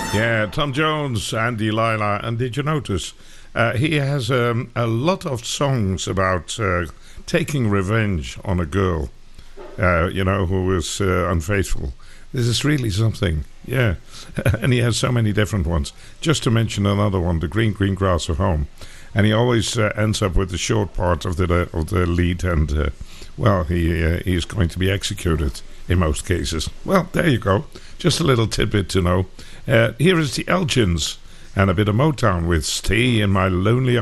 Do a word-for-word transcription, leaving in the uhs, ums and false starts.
Yeah, Tom Jones and Delilah. And did you notice uh, he has um, a lot of songs about uh, taking revenge on a girl, uh, you know, who is uh, unfaithful. This is really something, yeah. And he has so many different ones. Just to mention another one, The Green, Green Grass of Home. And he always uh, ends up with the short part of the of the lead, and uh, well, he uh, he is going to be executed in most cases. Well, there you go. Just a little tidbit to know. Uh, here is the Elgins and a bit of Motown with "Stay in My Lonely